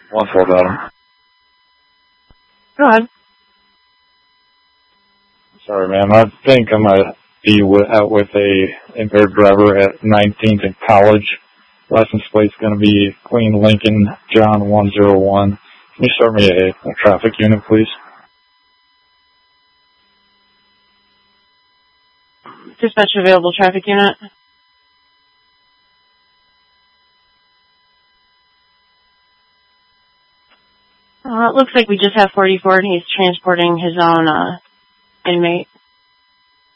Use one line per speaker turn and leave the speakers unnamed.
One full bottom.
Go ahead.
Sorry, ma'am. I think I might be out with a impaired driver at 19th and College. License plate's going to be Queen Lincoln John 101. Can you start me a traffic unit, please?
Dispatch available traffic unit. It looks like we just have 44 and he's transporting his own inmate.